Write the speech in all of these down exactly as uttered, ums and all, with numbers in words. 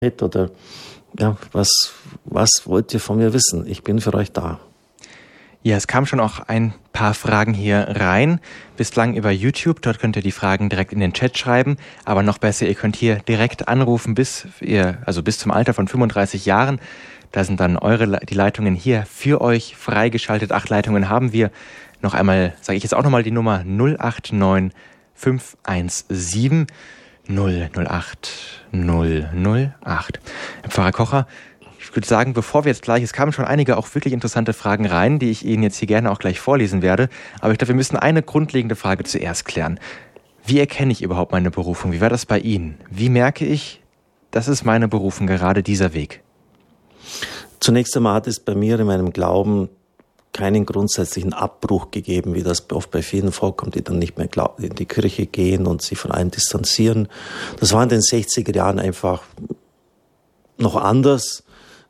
oder ja, was, was wollt ihr von mir wissen? Ich bin für euch da. Ja, es kamen schon auch ein paar Fragen hier rein. Bislang über YouTube, dort könnt ihr die Fragen direkt in den Chat schreiben. Aber noch besser, ihr könnt hier direkt anrufen bis ihr, also bis zum Alter von fünfunddreißig Jahren. Da sind dann eure, die Leitungen hier für euch freigeschaltet. Acht Leitungen haben wir. Noch einmal, sage ich jetzt auch nochmal die Nummer null acht neun fünf eins sieben null null acht null null acht. Pfarrer Kocher, ich würde sagen, bevor wir jetzt gleich, es kamen schon einige auch wirklich interessante Fragen rein, die ich Ihnen jetzt hier gerne auch gleich vorlesen werde. Aber ich glaube, wir müssen eine grundlegende Frage zuerst klären. Wie erkenne ich überhaupt meine Berufung? Wie war das bei Ihnen? Wie merke ich, das ist meine Berufung, gerade dieser Weg? Zunächst einmal hat es bei mir in meinem Glauben keinen grundsätzlichen Abbruch gegeben, wie das oft bei vielen vorkommt, die dann nicht mehr in die Kirche gehen und sich von allem distanzieren. Das war in den sechziger Jahren einfach noch anders.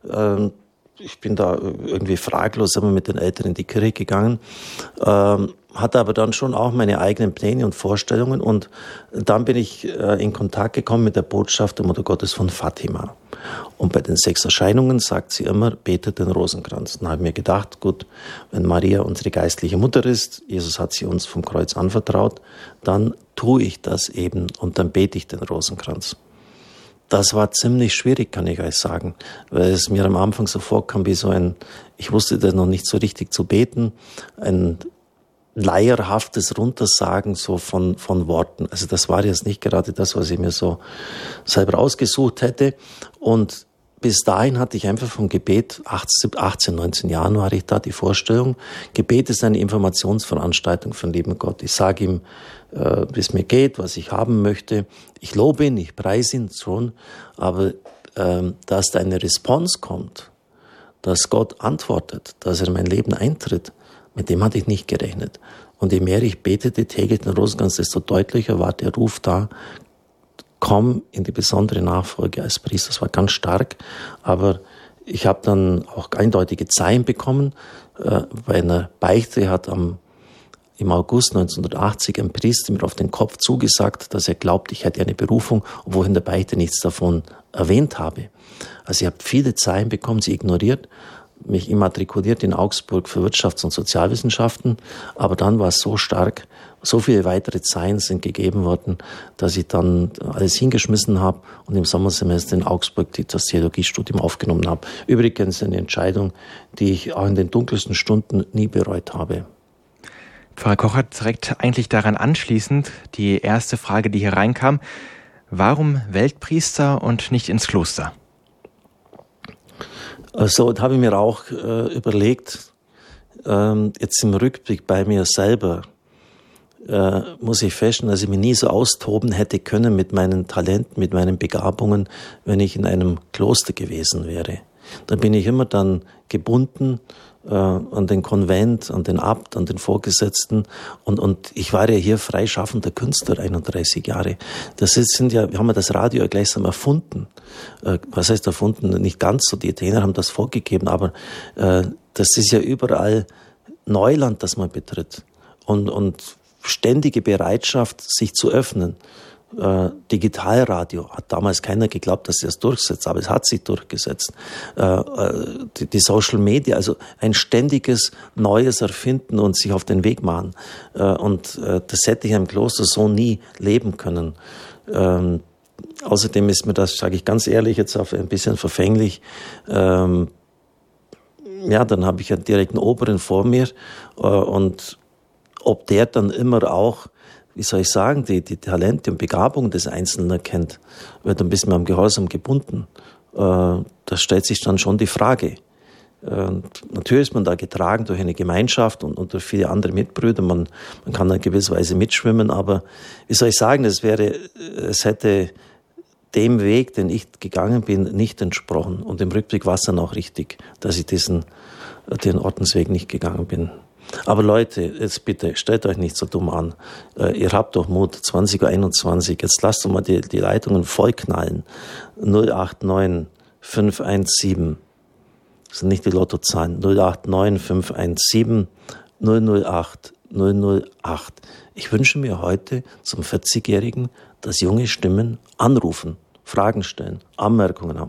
Ich bin da irgendwie fraglos immer mit den Eltern in die Kirche gegangen, hatte aber dann schon auch meine eigenen Pläne und Vorstellungen, und dann bin ich in Kontakt gekommen mit der Botschaft der Mutter Gottes von Fatima. Und bei den sechs Erscheinungen sagt sie immer, betet den Rosenkranz. Dann habe ich mir gedacht, gut, wenn Maria unsere geistliche Mutter ist, Jesus hat sie uns vom Kreuz anvertraut, dann tue ich das eben und dann bete ich den Rosenkranz. Das war ziemlich schwierig, kann ich euch sagen, weil es mir am Anfang so vorkam wie so ein, ich wusste das noch nicht so richtig zu beten, ein leierhaftes Runtersagen so von, von Worten. Also das war jetzt nicht gerade das, was ich mir so selber ausgesucht hätte. Und bis dahin hatte ich einfach vom Gebet, achtzehn, neunzehn Jahren war ich da, die Vorstellung, Gebet ist eine Informationsveranstaltung von lieben Gott. Ich sage ihm, äh, wie es mir geht, was ich haben möchte. Ich lobe ihn, ich preise ihn schon, aber äh, dass da eine Response kommt, dass Gott antwortet, dass er in mein Leben eintritt, mit dem hatte ich nicht gerechnet. Und je mehr ich betete, täglich den Rosenkranz, desto deutlicher war der Ruf da, komm in die besondere Nachfolge als Priester. Das war ganz stark, aber ich habe dann auch eindeutige Zeichen bekommen. Äh, bei einer Beichte hat am, im August neunzehnhundertachtzig ein Priester mir auf den Kopf zugesagt, dass er glaubt, ich hätte eine Berufung, obwohl ich in der Beichte nichts davon erwähnt habe. Also ich habe viele Zeichen bekommen, sie ignoriert, mich immatrikuliert in Augsburg für Wirtschafts- und Sozialwissenschaften, aber dann war es so stark, so viele weitere Zeichen sind gegeben worden, dass ich dann alles hingeschmissen habe und im Sommersemester in Augsburg das Theologiestudium aufgenommen habe. Übrigens eine Entscheidung, die ich auch in den dunkelsten Stunden nie bereut habe. Pfarrer Kocher, direkt eigentlich daran anschließend die erste Frage, die hier reinkam. Warum Weltpriester und nicht ins Kloster? Also, da habe ich mir auch äh, überlegt, ähm, jetzt im Rückblick bei mir selber, äh, muss ich feststellen, dass ich mich nie so austoben hätte können mit meinen Talenten, mit meinen Begabungen, wenn ich in einem Kloster gewesen wäre. Da bin ich immer dann gebunden äh, an den Konvent, an den Abt, an den Vorgesetzten, und und ich war ja hier freischaffender Künstler, einunddreißig Jahre. Das ist, sind ja, wir haben ja das Radio ja gleichsam erfunden. Äh, was heißt erfunden? Nicht ganz so, die Italiener haben das vorgegeben, aber äh, das ist ja überall Neuland, das man betritt, und und ständige Bereitschaft, sich zu öffnen. Äh, Digitalradio hat damals keiner geglaubt, dass sie das durchsetzt, aber es hat sich durchgesetzt. Äh, die, die Social Media, also ein ständiges neues Erfinden und sich auf den Weg machen. Äh, und äh, das hätte ich im Kloster so nie leben können. Ähm, außerdem ist mir das, sage ich ganz ehrlich, jetzt auf ein bisschen verfänglich. Ähm, ja, dann habe ich ja direkt einen Oberen vor mir, äh, und ob der dann immer auch, wie soll ich sagen, die, die Talente und Begabungen des Einzelnen erkennt, wird ein bisschen am Gehorsam gebunden. Äh, da stellt sich dann schon die Frage. Und natürlich ist man da getragen durch eine Gemeinschaft und, und durch viele andere Mitbrüder. Man, man kann in gewisser Weise mitschwimmen, aber wie soll ich sagen, es wäre, es hätte dem Weg, den ich gegangen bin, nicht entsprochen. Und im Rückblick war es dann auch richtig, dass ich diesen, den Ordensweg nicht gegangen bin. Aber Leute, jetzt bitte, stellt euch nicht so dumm an. Äh, ihr habt doch Mut, zwanzig Uhr einundzwanzig. Jetzt lasst doch mal die, die Leitungen vollknallen. null acht neun fünf eins sieben. Das sind nicht die Lottozahlen. null acht neun fünf eins sieben null null acht null null acht. Ich wünsche mir heute zum vierzigjährigen, dass junge Stimmen anrufen Fragen stellen, Anmerkungen haben.